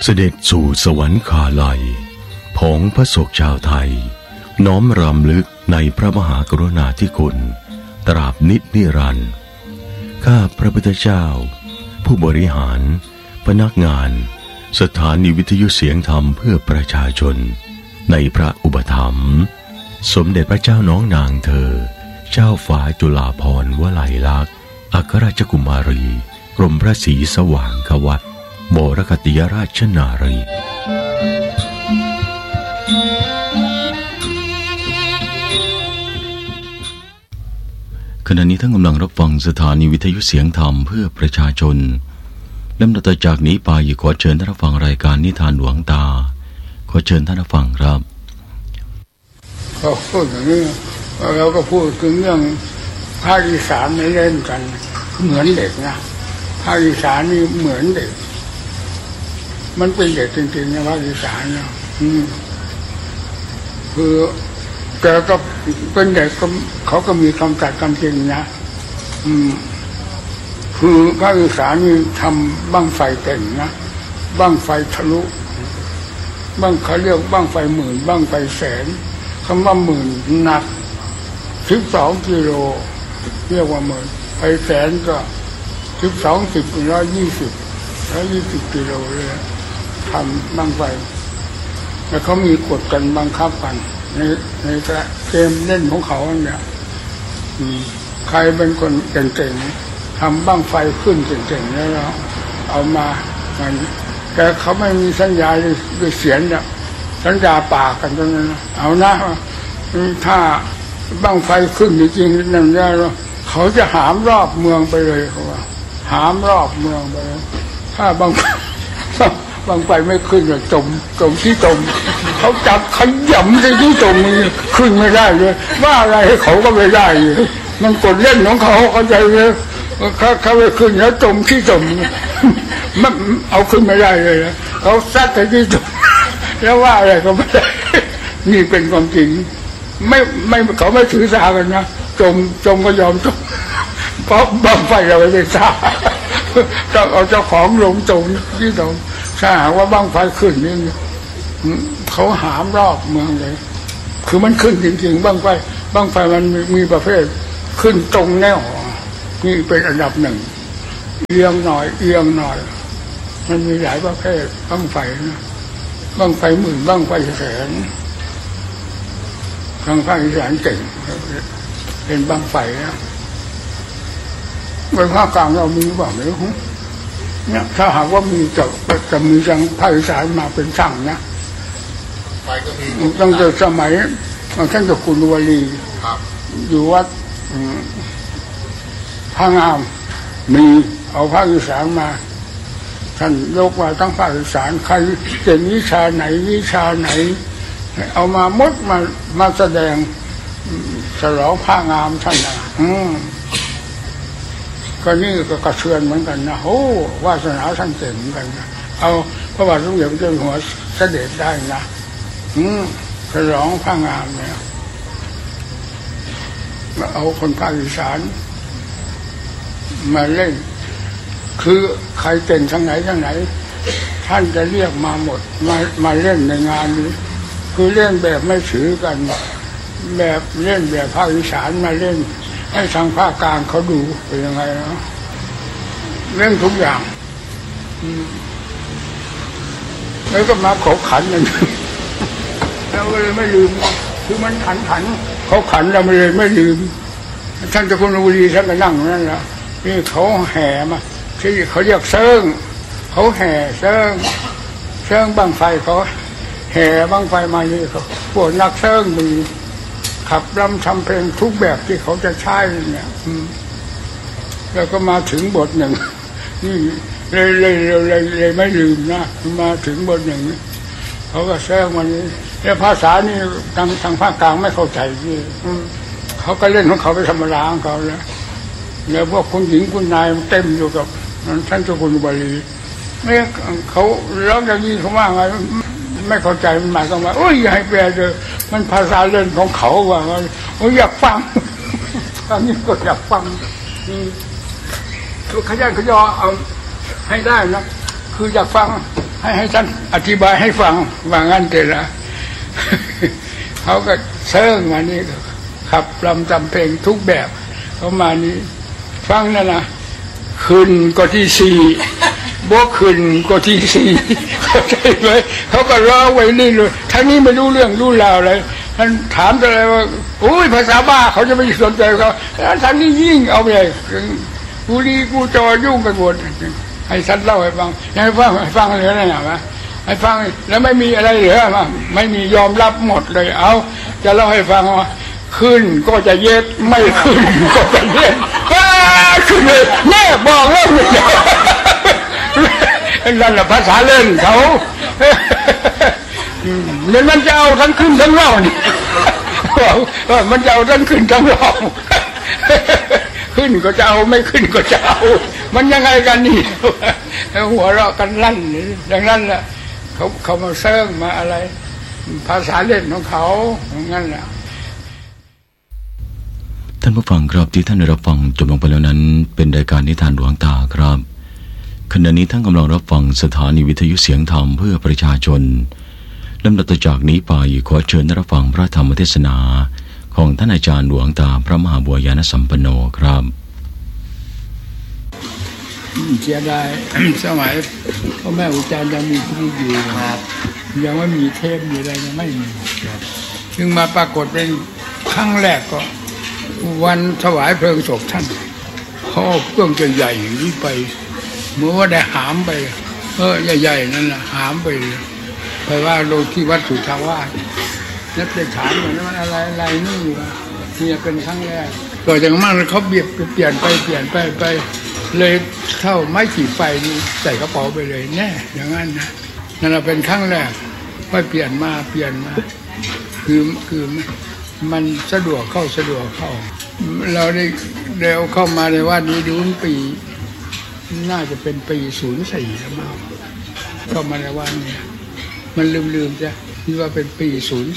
เสด็จสู่สวรรคาลัยผองพระศกชาวไทยน้อมรำลึกในพระมหากรุณาธิคุณตราบนิจนิรันดร์ข้าพระพุทธเจ้าผู้บริหารพนักงานสถานีวิทยุเสียงธรรมเพื่อประชาชนในพระอุปถัมภ์สมเด็จพระเจ้าน้องนางเธอเจ้าฟ้าจุฬาภรณ์วลัยลักษณ์อัครราชกุมารีกรมพระศรีสว่างควัตรบรคติยราชนารีขณะนี้ท่านกำลังรับฟังสถานีวิทยุเสียงธรรมเพื่อประชาชนลำดับต่อจากนี้ไปขอเชิญท่านฟังรายการนิทานหลวงตาขอเชิญท่านฟังครับก็พูดอย่างนี้เราก็พูดถึงเรื่องภาคอีสานไม่เล่นกันเหมือนเด็กนะภาคอีสานนี่เหมือนเด็กมันเป็นเด็กจริงๆนะภาคอีสานนะคือแต่ก็เป็นเด็กก็เขาก็มีคำจัดคำจริงนะคือภาคอีสานนี่ทำบั้งไฟเก่งนะบั้งไฟทะลุบั้งเขาเรียกบั้งไฟหมื่นบั้งไฟแสนคำว่าหมื่นหนัก12 กิโลเรียกว่าหมื่นไฟแสนก็12 10 120กิโลเลยทำบั้งไฟแล้วเขามีกฎกันบังคับกันในเกมเล่นของเขาเนี่ยใครเป็นคนเก่งๆทำบั้งไฟขึ้นเก่งๆแล้วเอามาแต่เขาไม่มีสัญญาด้วยเสียงเนี่ยสัญญาปากกันตรงนั้นเอานะถ้าบั้งไฟขึ้นจริงๆนั่นแล้วเขาจะหามรอบเมืองไปเลยเขาว่าหามรอบเมืองไปเลยถ้าบั้งไฟไม่ขึ้นจะจมที่จมเขาจับขยำที่จมขึ้นไม่ได้เลยว่าอะไรเขาก็ไม่ได้มันกดเล่นของเขาเข้าใจเลยเขาไปขึ้นแล้วจมที่จมมันเอาขึ้นไม่ได้เลยเขาซัดไปที่จมแล้วว่าอะไรก็ไม่ได้นี่เป็นความจริงไม่เขาไม่ถือสากันนะจมก็ยอมจมเพราะบังไฟเราไม่เป็นสาต้องเอาเจ้าของลงจมที่จมถ้าหากว่าบังไฟขึ้นนี่เขาหามรอบเมืองเลยคือมันขึ้นจริงๆบังไฟมันมีประเภทขึ้นตรงแนวนี่เป็นอันดับหนึ่งเอียงหน่อยมันมีหลายประเภทบังไฟนะบังไฟหมื่นบังไฟแสนทางภาคอีสานเก่งเป็นบังไฟนะในภาคกลางเรามีบ้างไหมเนี่ยถ้าหากว่ามีจะมีทางภาคอีสานมาเป็นช่างนะตั้งแต่สมัยท่านเจ้าคุณวลีอยู่วัดพระงามมีเอาภาคอีสานมาท่านยกว่าทั้งภาคอีสานใครเก่งวิชาไหนเอามามดมาแสดงฉลองพระงามท่านนะก็นี่ก็กระเทือนเหมือนกันนะโอ้วาสนาท่านเก่งเหมือนกันนะเอาพระบาทสมเด็จพระเจ้าอยู่หัวเสด็จได้นะฉลองพระงามเนี่ยมาเอาคนภาคอีสานมาเล่นคือใครเก่งทางไหนท่านจะเรียกมาหมดมาเล่นในงานนี้คือเล่นแบบไม่ถือกันแบบเล่นแบบภาคอีสานมาเล่นให้ทางภาคกลางเขาดูเป็นยังไงนะเล่นทุกอย่างแล้วก็มาเขาขันกันเราก็เลยไม่ลืมคือมันขันเขาขันเราไม่ลืมท่านเจ้าคุณอุลีท่านก็นั่งนั่นแหละนี่เขาแห่มาที่เขาเรียกเซิงเขาแห่เซิงบังไฟเขาแห่บังไฟมานี่เขาพวกนักเซิงมีขับรำทำเพลงทุกแบบที่เขาจะใช้เนี่ยแล้วก็มาถึงบทหนึ่งนี่เลยไม่ลืมนะมาถึงบทหนึ่งเขาก็แซงมันแล้วภาษานี่ทางภาคกลางไม่เข้าใจที่เขาก็เล่นของเขาไปธรรมดาของเขาแล้วพวกคุณหญิงคุณนายเต็มอยู่กับท่านเจ้าคุณบาลีเนี่ยเขาร้องอย่างนี้เขาว่าไงไม่เข้าใจมันหมายความว่าโอ้ยอย่าให้แปลเลยมันภาษาเล่นของเขาว่าโอ้ยอยากฟังตอนนี้ก็อยากฟังขยันขยอเอาให้ได้นะคืออยากฟังใให้ท่านอธิบายให้ฟังว่างั้นเถอะนะเขาก็เซิร์งมานี่ขับรำจำเพลงทุกแบบเขามานี่ฟังนั่นนะขึ้นก็ที่สี่บวกขึ้นก็ที่สี่เข้าใจไหมเขาก็ร้องไว้นี่เลยทั้งนี้ไม่รู้เรื่องรู้ราวอะไรท่านถามอะไรว่าโอ้ยภาษาบ้าเขาจะไม่สนใจเขาทั้งนี้ยิ่งเอาไปกูดีกูจอยุ่งกันหมดให้ท่านเล่าให้ฟังให้ฟังเหลืออะไรนะให้ฟังแล้วไม่มีอะไรเหลือมาไม่มียอมรับหมดเลยเอาจะเล่าให้ฟังว่าขึ้นก็จะเย็ดไม่ขึ้นก็จะเย็ดขึ้นเลยแม่บอกแล้วเลยนั่นแหละภาษาเล่นเขามันจะเอาทั้งขึ้นทั้งล่องนี่มันจะเอาทั้งขึ้นทั้งล่องขึ้นก็จะเอาไม่ขึ้นก็จะเอามันยังไงกันนี่หัวเราะกันลั่นอย่างนั้นแหละเขามาเซิร์งมาอะไรภาษาเล่นของเขาอย่างนั้นแหละท่านผู้ฟังครับที่ท่านได้รับฟังจบลงไปแล้วนั้นเป็นรายการนิทานหลวงตาครับขณะนี้ท่านกำลังรับฟังสถานีวิทยุเสียงธรรมเพื่อประชาชนลำดับต่อจากนี้ไปขอเชิญรับฟังพระธรรมเทศนาของท่านอาจารย์หลวงตาพระมหาบัวยานสัมปันโนครับเสียดายสมัยพ่อแม่อาจารย์ยังมีชีวิตอยู่ครับยังไม่มีเทปมีอะไรยังไม่มีจึงมาปรากฏเป็นครั้งแรกก็วันถวายเพลิงศพท่านเขาเครื่องใหญ่ๆอย่างนี้ไปเมื่อว่าได้หามไปใหญ่ๆนั่นแหละหามไปว่าโลที่วัดสุทธาวาสนักเรียนถามว่ามันอะไรนี่เป็นครั้งแรกต่อจากนั้นเขาเปลี่ยนไปเลยเท่าไม้ขีดไฟนี่ใส่กระเป๋าไปเลยแน่อย่างนั้นนะนั่นเป็นครั้งแรกไม่เปลี่ยนมาคือมันสะดวกเข้าเราได้เอาเข้ามาในวัดนี้ดูปีน่าจะเป็นปี04แล้วมั้งเข้ามาในวัดนี้มันลืมจ้ะที่ว่าเป็นปี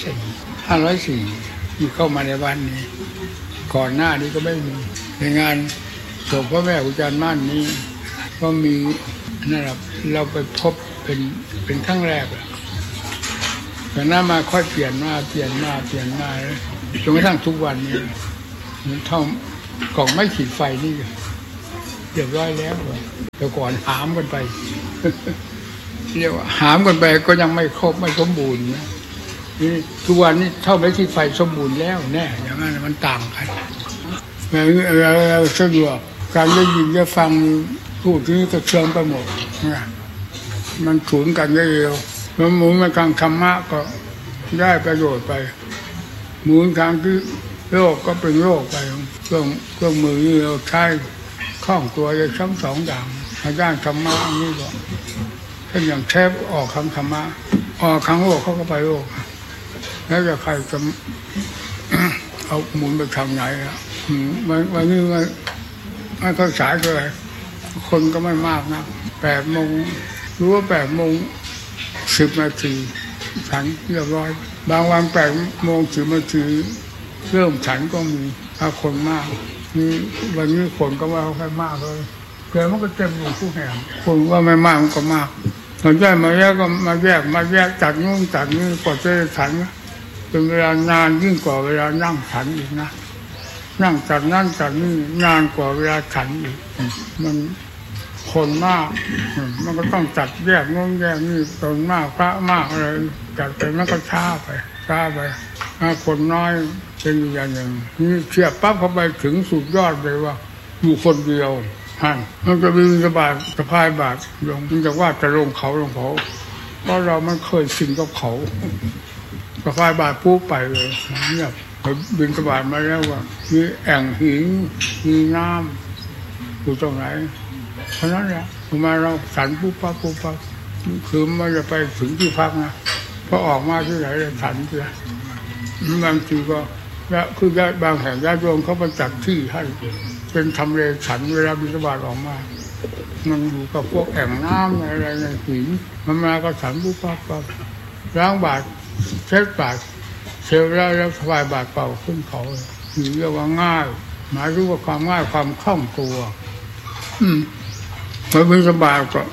504ที่เข้ามาในวัดนี้ก่อนหน้านี้ก็ไม่มีในงานศพพระแม่ครูอาจารย์มั่นนี้ก็มีนั่นแหละเราไปพบเป็นครั้งแรกแต่หน้ามาค่อยเปลี่ยนมาจนกระทั่งทุกวันนี้เท่ากล่องไม่ขีดไฟนี่เรียบร้อยแล้วแต่ก่อนหามกันไปเรียกว่าหามกันไปก็ยังไม่ครบไม่สมบูรณ์นะนี่ทุกวันนี้เท่าไม่ขีดไฟสมบูรณ์แล้วแน่อย่างนั้นมันต่างกันเราสะดวกการได้ยินได้ฟังพูดที่กระเทือนไปหมดนะมันสูญกันได้เร็วแล้วหมุนมาทางธรรมะก็ได้ประโยชน์ไปหมุนทางที่โลกก็เป็นโลกไปเครื่องมือที่เราใช้คล่องตัวจะทั้งสองอย่างทางด้านธรรมะนี่ก็เช่นอย่างเทปออกครั้งธรรมะออกครั้งโลกเขาก็ไปโลกแล้วจะใครจะเอาหมุนไปทางไหนอ่ะวันนี้มันก็สายเลยคนก็ไม่มากนะ8 โมงรู้ว่า8 โมง 10 นาทีฉันเรียบร้อยบางวัน8 โมง 10 นาทีเริ่มฉันก็มีถ้าคนมากนี่วันนี้คนก็ว่าไม่มากเลยแต่มันก็เต็มอยู่ทุกแห่งคนว่าไม่มากมันก็มากตอนแรกมาแยกก็มาแยกจากนู้นจากนี้กว่าจะฉันเป็นเวลานานยิ่งกว่าเวลานั่งฉันอีกนะนั่งจากนั่นจากนี่นานกว่าเวลาฉันอีกมันคนมากมันก็ต้องจัดแยกนู้นแยกนี่ตนมากพระมากอะไรจัดไปมันก็ช้าไปคนน้อยเป็นอย่างหนึ่งนี่เทียบปั๊บเข้าไปถึงสุดยอดเลยว่าอยู่คนเดียวมันจะมีสบายสะพายบาทลงมันจะว่าจะลงเขาเพราะเรามันเคยชินกับเขาสะพายบาทปุ๊บไปเลยเนี่ยบินสบายมาแล้วว่ามีแอ่งหินมีน้ำอยู่ตรงไหนเพราะนั้นแหละมาเราสันปุ๊บปั๊บคือมันจะไปถึงที่พักนะพอออกมาที่ไหนจะสันเสียบางทีก็คือบางแห่งญาติโยมเขาประจักษ์ที่ให้เป็นทำเลฉันเวลาบิณฑบาตออกมามันอยู่กับพวกแอ่งน้ำอะไรในหินมันมาก็ฉันปุ๊บปั๊บล้างบาตรเช็ดบาตรเสร็จแล้วถวายบาตรเป่าขึ้นเขาเรียกว่าง่ายหมายถึงว่าความง่ายความคล่องตัวพอบิณฑบาตก็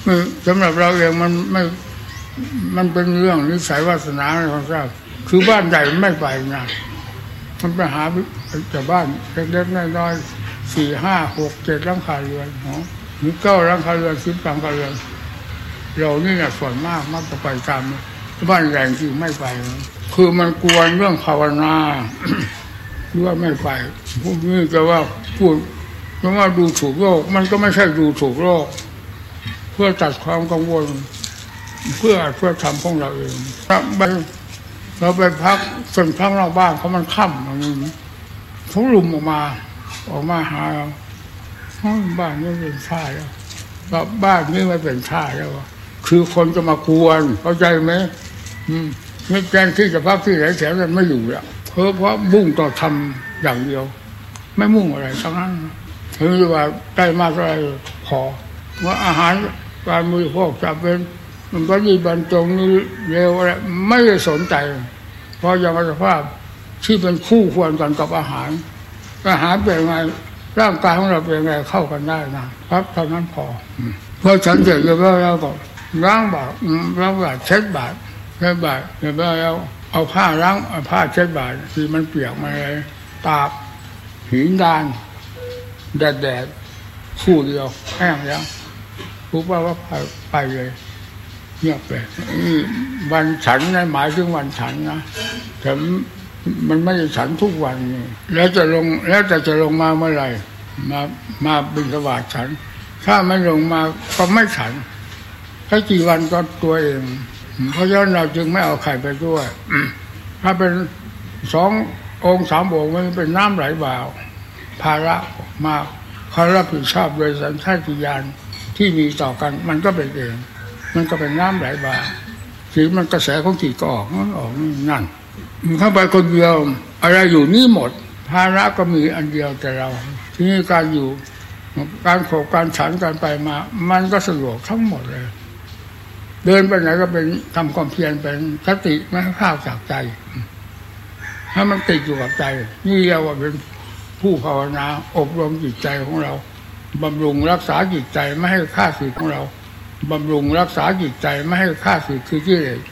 สำหรับเราเองมันไม่มันเป็นเรื่องนิสัยวาสนาของเราคือบ้านใหญ่ไม่ไปนะมันไปหาแต่บ้านเล็กๆน้อยๆ4 5 6 7หลังคาเรือนหรือ9หลังคาเรือน10หลังคาเรือนเรานี่เนี่ยส่วนมากจะไปตามบ้านใหญ่จริงไม่ไปคือมันกวนเรื่องภาวนาหรือว่าไม่ไปพวกนี้จะว่าพูดเพราะว่าดูถูกโลกมันก็ไม่ใช่ดูถูกโลกเพื่อตัดความกังวลเพื่อทำของเราเองเราไปพักส่วนพักนอกบ้านเขามันค่ำอย่างนี้เขาลุมออกมาหาเราบ้านนี้เป็นท่าแล้วบ้านนี้ไม่เป็นท่าแล้วคือคนจะมากวนเข้าใจไหมไม่แจ้งที่จะพักที่ไหนแถวนั้นไม่อยู่แล้วเพราะมุ่งต่อทำอย่างเดียวไม่มุ่งอะไรทั้งนั้นคือว่าได้มากอะไรพอว่าอาหารการบริโภคจะเป็นมันก็ยีบรรจงนี่เร็วอะไรไม่ได้สนใจเพราะยังสภาพที่เป็นคู่ควรกันกับอาหารเป็นไงร่างกายของเราเป็นไงเข้ากันได้นะครับเท่านั้นพอพอฉันเสร็จแล้วก็ล้างบาตรเช็ดบาตรเสร็จแล้วเอาผ้าล้างผ้าเช็ดบาตรที่มันเปียกมาเลยตากหินดานแดดคู่เดียวแห้งแล้วรู้ว่าไปเลยเงียบไปวันฉันนั่นหมายถึงวันฉันนะแต่มันไม่ได้ฉันทุกวันแล้วจะลงมาเมื่อไหร่มาบิณฑบาตฉันถ้าไม่ลงมาก็ไม่ฉันถ้ากี่วันก็ตัวเองเพราะฉะนั้นเราจึงไม่เอาไข่ไปด้วยถ้าเป็น2 องค์ 3 องค์มันเป็นน้ำไหลบ่าวภาระมาเขารับผิดชอบโดยสัญชาตญาณที่มีต่อกันมันก็เป็นเองมันก็เป็นน้ำไหลบ่าวสีมันกระแสของจิตก็ออกนั่นมันเข้าไปคนเดียวอะไรอยู่นี่หมดภาระก็มีอันเดียวแต่เราที่นี่การอยู่การโขกการฉันการไปมามันก็สะดวกทั้งหมดเลยเดินไปไหนก็เป็นทำความเพียรเป็นสติไม่ให้ข้าวจากใจให้มันติดอยู่กับใจนี่เรียกว่าเป็นผู้ภาวนาอบรมจิตใจของเราบำรุงรักษาจิตใจไม่ให้ข้าศึกของเราบำรุงรักษาจิตใจไม่ให้ข้าศึกคือกิเลส